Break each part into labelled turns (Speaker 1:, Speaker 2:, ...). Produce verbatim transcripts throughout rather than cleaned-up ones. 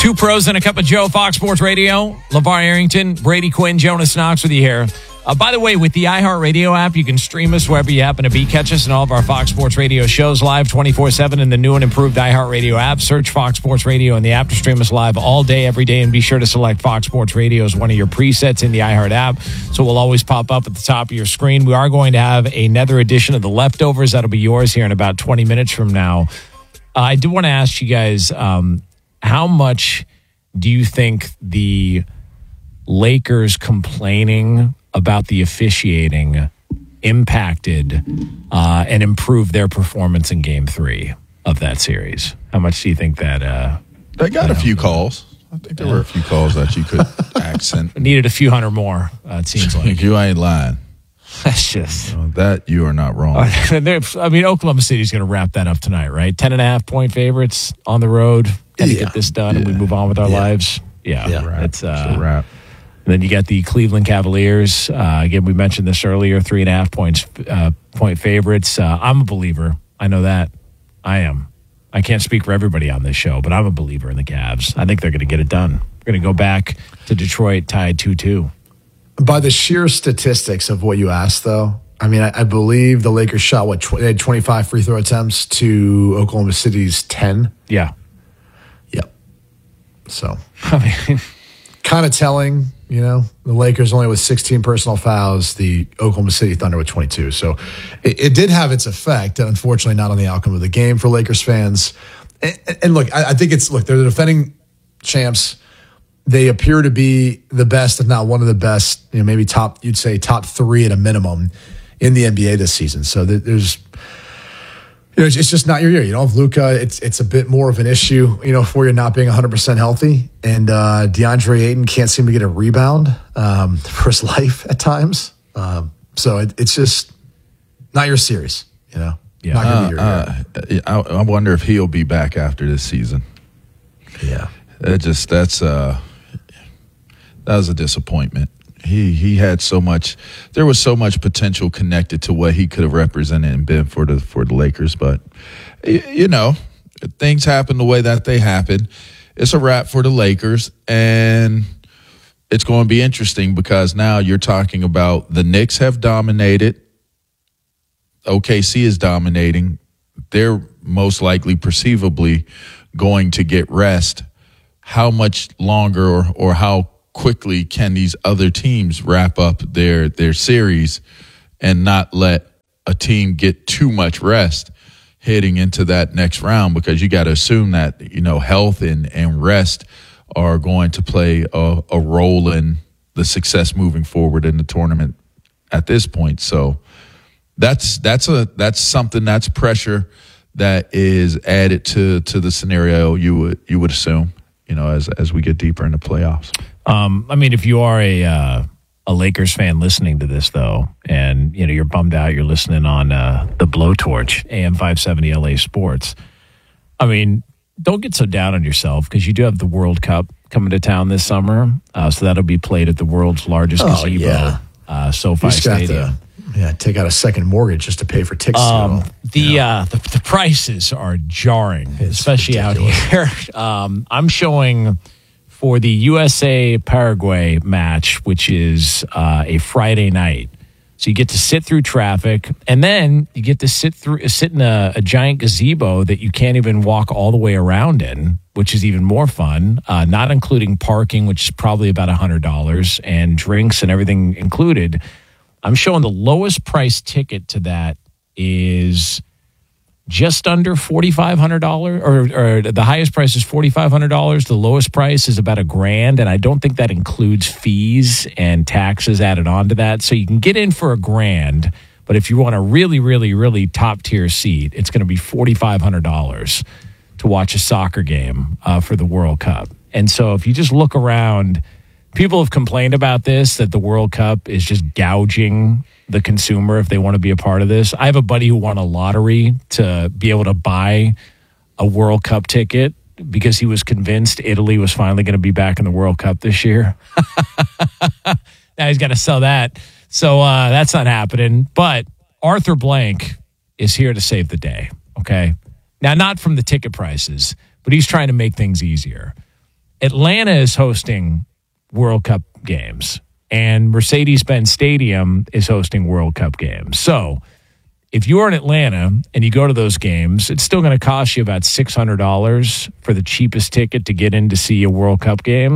Speaker 1: Two pros and a cup of Joe, Fox Sports Radio. LeVar Arrington, Brady Quinn, Jonas Knox with you here. Uh, by the way, with the iHeartRadio app, you can stream us wherever you happen to be. Catch us in all of our Fox Sports Radio shows live twenty-four seven in the new and improved iHeartRadio app. Search Fox Sports Radio in the app to stream us live all day, every day. And be sure to select Fox Sports Radio as one of your presets in the iHeart app. So it will always pop up at the top of your screen. We are going to have another edition of The Leftovers. That'll be yours here in about twenty minutes from now. Uh, I do want to ask you guys, um, how much do you think the Lakers complaining about the officiating impacted uh, and improved their performance in Game Three of that series? How much do you think that? Uh,
Speaker 2: they got a few calls. I think there yeah. were a few calls that you could accent.
Speaker 1: Needed a few hundred more. Uh, it seems like
Speaker 2: you ain't lying.
Speaker 1: That's just
Speaker 2: you know, that you are not wrong.
Speaker 1: I mean, Oklahoma City's going to wrap that up tonight, right? Ten and a half point favorites on the road. Got to yeah. get this done, yeah. and we move on with our
Speaker 2: yeah.
Speaker 1: lives. Yeah,
Speaker 2: yeah. Right.
Speaker 1: it's, uh,
Speaker 2: it's a wrap.
Speaker 1: And then you got the Cleveland Cavaliers. Uh, again, we mentioned this earlier, three and a half points, uh, point favorites. Uh, I'm a believer. I know that. I am. I can't speak for everybody on this show, but I'm a believer in the Cavs. I think they're going to get it done. We're going to go back to Detroit tied two two.
Speaker 3: By the sheer statistics of what you asked, though, I mean, I, I believe the Lakers shot, what, tw- they had twenty-five free throw attempts to Oklahoma City's ten.
Speaker 1: Yeah.
Speaker 3: Yep. So, I mean, kind of telling, you know, the Lakers only with sixteen personal fouls, the Oklahoma City Thunder with twenty-two. So it, it did have its effect, unfortunately not on the outcome of the game for Lakers fans. And, and look, I, I think it's, look, they're the defending champs. They appear to be the best, if not one of the best, you know, maybe top, you'd say top three at a minimum in the N B A this season. So there's, you know, it's just not your year. You don't have Luka. It's it's a bit more of an issue, you know, for you not being one hundred percent healthy. And uh, DeAndre Ayton can't seem to get a rebound um, for his life at times. Um, so it, it's just not your series, you know.
Speaker 1: Yeah.
Speaker 3: Not gonna be your
Speaker 2: uh,
Speaker 3: year.
Speaker 2: uh, I, I wonder if he'll be back after this season.
Speaker 3: Yeah.
Speaker 2: That just that's uh, that was a disappointment. He he had so much. There was so much potential connected to what he could have represented and been for the for the Lakers, but you know, things happen the way that they happen. It's a wrap for the Lakers, and it's going to be interesting because now you're talking about the Knicks have dominated. O K C is dominating. They're most likely, perceivably, going to get rest. How much longer or, or how quickly can these other teams wrap up their their series and not let a team get too much rest heading into that next round? Because you got to assume that, you know, health and, and rest are going to play a, a role in the success moving forward in the tournament at this point. So that's that's a that's something that's pressure that is added to to the scenario you would you would assume, you know, as as we get deeper into playoffs.
Speaker 1: Um, I mean, if you are a uh, a Lakers fan listening to this, though, and you know you're bummed out, you're listening on uh, the Blowtorch, A M five seventy L A Sports. I mean, don't get so down on yourself because you do have the World Cup coming to town this summer, uh, so that'll be played at the world's largest
Speaker 3: oh,
Speaker 1: gazebo,
Speaker 3: yeah.
Speaker 1: uh, SoFi Stadium.
Speaker 3: To, yeah, take out a second mortgage just to pay for tickets.
Speaker 1: Um, the,
Speaker 3: yeah.
Speaker 1: uh, the the prices are jarring,
Speaker 3: it's
Speaker 1: especially
Speaker 3: ridiculous.
Speaker 1: out here. Um, I'm showing for the U S A Paraguay match, which is uh, a Friday night. So you get to sit through traffic, and then you get to sit through sit in a, a giant gazebo that you can't even walk all the way around in, which is even more fun. Uh, not including parking, which is probably about a hundred dollars, and drinks and everything included. I'm showing the lowest price ticket to that is just under forty-five hundred dollars, or, or the highest price is forty-five hundred dollars. The lowest price is about a grand, and I don't think that includes fees and taxes added on to that. So you can get in for a grand, but if you want a really, really, really top-tier seat, it's going to be forty-five hundred dollars to watch a soccer game uh, for the World Cup. And so if you just look around, people have complained about this, that the World Cup is just gouging the consumer if they want to be a part of this. I have a buddy who won a lottery to be able to buy a World Cup ticket because he was convinced Italy was finally going to be back in the World Cup this year. Now he's got to sell that. So uh, that's not happening. But Arthur Blank is here to save the day, okay? Now, not from the ticket prices, but he's trying to make things easier. Atlanta is hosting World Cup games, and Mercedes-Benz Stadium is hosting World Cup games. So if you're in Atlanta and you go to those games, it's still going to cost you about six hundred dollars for the cheapest ticket to get in to see a World Cup game.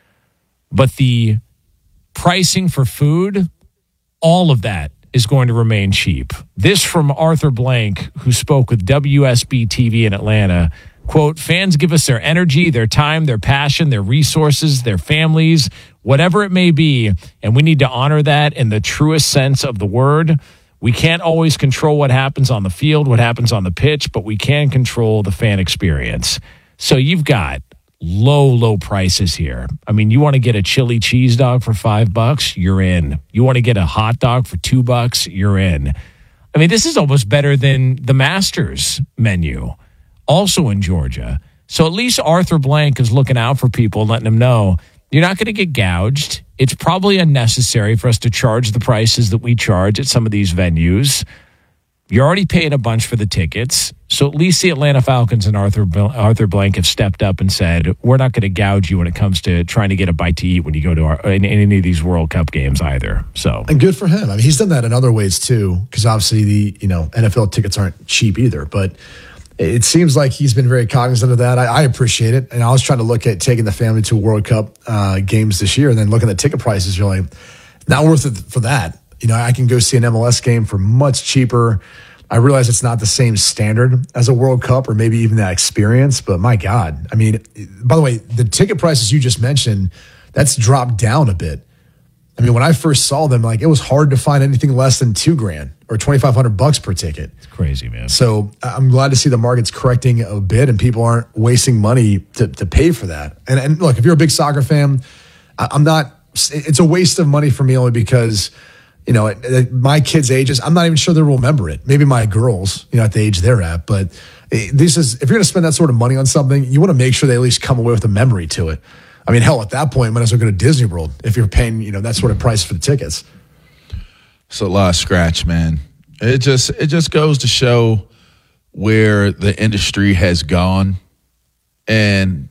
Speaker 1: But the pricing for food, all of that is going to remain cheap. This from Arthur Blank, who spoke with W S B T V in Atlanta. Quote, fans give us their energy, their time, their passion, their resources, their families, whatever it may be, and we need to honor that in the truest sense of the word. We can't always control what happens on the field, what happens on the pitch, but we can control the fan experience. So you've got low, low prices here. I mean, you want to get a chili cheese dog for five bucks, you're in. You want to get a hot dog for two bucks, you're in. I mean, this is almost better than the Masters menu, also in Georgia. So at least Arthur Blank is looking out for people, letting them know you're not going to get gouged. It's probably unnecessary for us to charge the prices that we charge at some of these venues. You're already paying a bunch for the tickets. So at least the Atlanta Falcons and Arthur Arthur Blank have stepped up and said, we're not going to gouge you when it comes to trying to get a bite to eat when you go to our, in, in any of these World Cup games either. So
Speaker 3: and good for him. I mean, he's done that in other ways too, because obviously the you know N F L tickets aren't cheap either. But it seems like he's been very cognizant of that. I, I appreciate it. And I was trying to look at taking the family to World Cup uh, games this year, and then looking at ticket prices, you're like, not worth it for that. You know, I can go see an M L S game for much cheaper. I realize it's not the same standard as a World Cup or maybe even that experience, but my God. I mean, by the way, the ticket prices you just mentioned, that's dropped down a bit. I mean, when I first saw them, like it was hard to find anything less than two grand or twenty-five hundred bucks per ticket.
Speaker 1: It's crazy, man.
Speaker 3: So I'm glad to see the market's correcting a bit and people aren't wasting money to, to pay for that. And, and look, if you're a big soccer fan, I, I'm not, it's a waste of money for me only because, you know, at, at my kids' ages, I'm not even sure they'll remember it. Maybe my girls, you know, at the age they're at. But this is, if you're going to spend that sort of money on something, you want to make sure they at least come away with a memory to it. I mean, hell, at that point, might as well go to Disney World if you're paying, you know, that sort of price for the tickets.
Speaker 2: It's a lot of scratch, man. It just it just goes to show where the industry has gone, and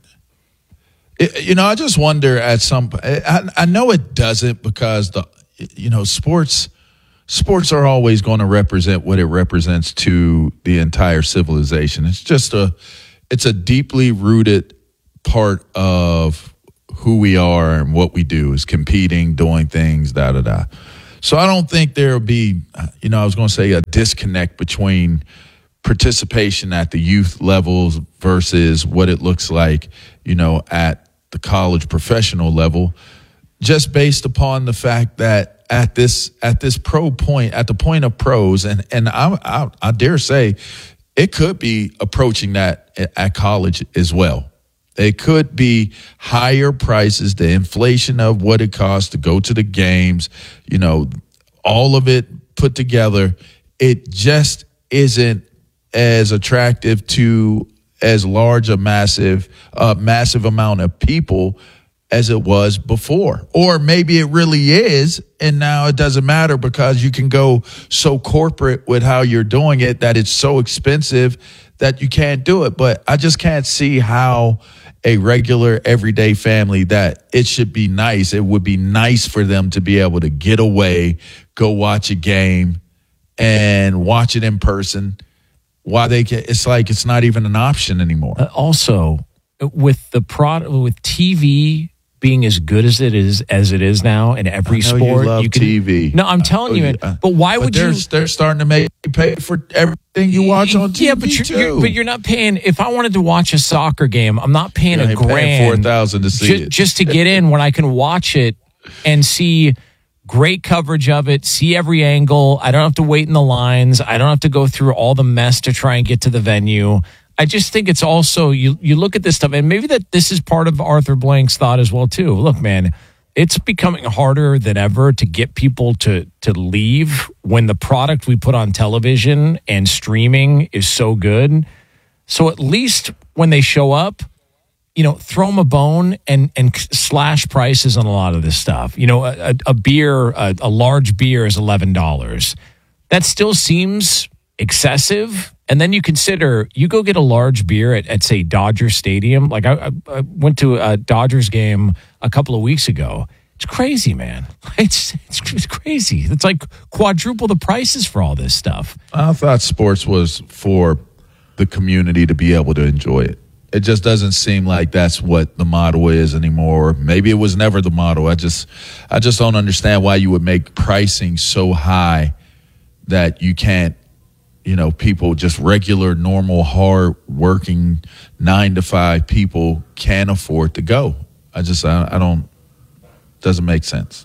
Speaker 2: it, you know, I just wonder at some. I, I know it doesn't because the you know sports sports are always going to represent what it represents to the entire civilization. It's just a it's a deeply rooted part of who we are and what we do is competing, doing things, da, da, da. So I don't think there'll be, you know, I was going to say a disconnect between participation at the youth levels versus what it looks like, you know, at the college professional level, just based upon the fact that at this at this pro point, at the point of pros, and, and I, I, I dare say it could be approaching that at college as well. It could be higher prices, the inflation of what it costs to go to the games, you know, all of it put together. It just isn't as attractive to as large a massive, uh, massive amount of people as it was before. Or maybe it really is, and now it doesn't matter because you can go so corporate with how you're doing it that it's so expensive that you can't do it. But I just can't see how a regular everyday family that it should be nice. It would be nice for them to be able to get away, go watch a game and watch it in person. Why they can, it's like it's not even an option anymore.
Speaker 1: Uh, also, with the product, with T V being as good as it is as it is now in every
Speaker 2: I know
Speaker 1: sport,
Speaker 2: you love
Speaker 1: you can,
Speaker 2: T V.
Speaker 1: No, I'm telling you,
Speaker 2: uh,
Speaker 1: but why
Speaker 2: but
Speaker 1: would
Speaker 2: they're,
Speaker 1: you?
Speaker 2: They're starting to make you pay for everything you watch on T V.
Speaker 1: Yeah, but you're,
Speaker 2: too.
Speaker 1: you're but you're not paying. If I wanted to watch a soccer game, I'm not paying
Speaker 2: You
Speaker 1: a
Speaker 2: ain't paying
Speaker 1: grand
Speaker 2: four thousand to see
Speaker 1: just,
Speaker 2: it
Speaker 1: just to get in when I can watch it and see great coverage of it, see every angle. I don't have to wait in the lines. I don't have to go through all the mess to try and get to the venue. I just think it's also, you you look at this stuff, and maybe that this is part of Arthur Blank's thought as well, too. Look, man, it's becoming harder than ever to get people to to leave when the product we put on television and streaming is so good. So at least when they show up, you know, throw them a bone and and slash prices on a lot of this stuff. You know, a, a beer, a, a large beer is eleven dollars. That still seems excessive. And then you consider, you go get a large beer at, at say, Dodger Stadium. Like I, I went to a Dodgers game a couple of weeks ago. It's crazy, man. It's, it's it's crazy. It's like quadruple the prices for all this stuff.
Speaker 2: I thought sports was for the community to be able to enjoy it. It just doesn't seem like that's what the model is anymore. Maybe it was never the model. I just I just don't understand why you would make pricing so high that you can't, you know, people, just regular, normal, hard-working, nine to five people can't afford to go. I just, I, I don't, doesn't make sense.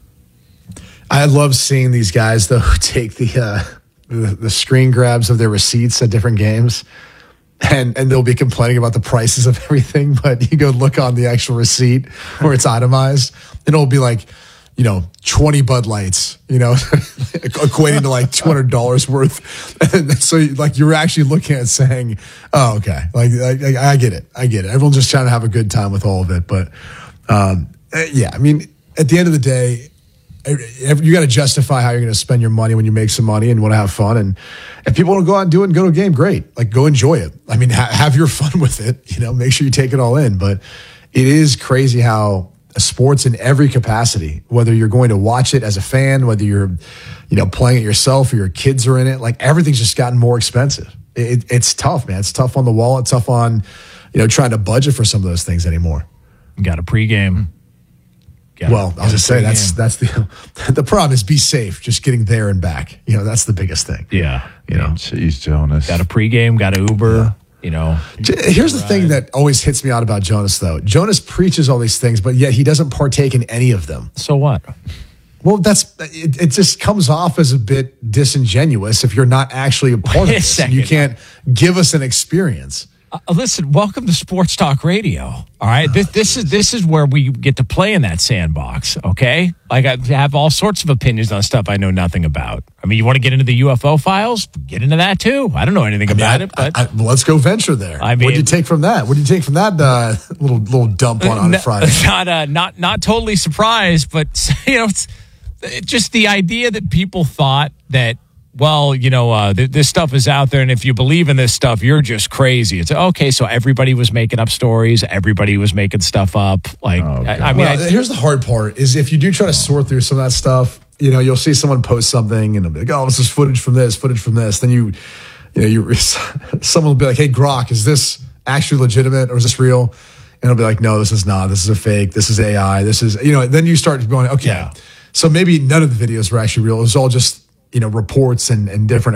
Speaker 3: I love seeing these guys, though, who take the, uh, the the screen grabs of their receipts at different games, and, and they'll be complaining about the prices of everything, but you go look on the actual receipt where it's itemized, and it'll be like, you know, twenty Bud Lights, you know, equating to like two hundred dollars worth. And so, like, you're actually looking at saying, oh, okay, like, I, I get it. I get it. Everyone's just trying to have a good time with all of it. But, um, yeah, I mean, at the end of the day, you got to justify how you're going to spend your money when you make some money and want to have fun. And if people want to go out and do it and go to a game, great. Like, go enjoy it. I mean, ha- have your fun with it. You know, make sure you take it all in. But it is crazy how sports in every capacity, whether you're going to watch it as a fan, whether you're, you know, playing it yourself or your kids are in it, like, everything's just gotten more expensive. It, it's tough, man. It's tough on the wallet, tough on, you know, trying to budget for some of those things anymore.
Speaker 1: You got a pregame. Got
Speaker 3: well, I'll just say that's that's the the problem is be safe, just getting there and back. You know, that's the biggest thing.
Speaker 1: Yeah.
Speaker 3: You know,
Speaker 2: jeez, Jonas.
Speaker 1: Got a pregame, got an Uber. Yeah. You know,
Speaker 3: here's the thing that always hits me out about Jonas, though. Jonas preaches all these things, but yet he doesn't partake in any of them.
Speaker 1: So what?
Speaker 3: Well, that's it, it just comes off as a bit disingenuous if you're not actually a part
Speaker 1: Wait
Speaker 3: of this.
Speaker 1: a
Speaker 3: And you can't give us an experience.
Speaker 1: Uh, listen, welcome to Sports Talk Radio. All right, this this is this is where we get to play in that sandbox. Okay, like I have all sorts of opinions on stuff I know nothing about. I mean, you want to get into the U F O files? Get into that too. I don't know anything
Speaker 3: I mean,
Speaker 1: about
Speaker 3: I,
Speaker 1: it, but
Speaker 3: I, I, well, let's go venture there.
Speaker 1: I mean,
Speaker 3: what do you take from that? What do you take from that uh, little little dump on on
Speaker 1: n-
Speaker 3: Friday?
Speaker 1: Not uh, not not totally surprised, but you know, it's, it's just the idea that people thought that. Well, you know, uh, th- this stuff is out there, and if you believe in this stuff, you're just crazy. It's okay. So everybody was making up stories. Everybody was making stuff up. Like,
Speaker 2: oh,
Speaker 1: I, I mean,
Speaker 3: well,
Speaker 1: I,
Speaker 3: here's the hard part: is if you do try to sort through some of that stuff, you know, you'll see someone post something, and they'll be like, "Oh, this is footage from this, footage from this." Then you, you know, you someone will be like, "Hey, Grok, is this actually legitimate or is this real?" And it'll be like, "No, this is not. This is a fake. This is A I. This is," you know. Then you start going, "Okay,
Speaker 1: yeah.
Speaker 3: So maybe none of the videos were actually real. It was all just." You know, reports and, and different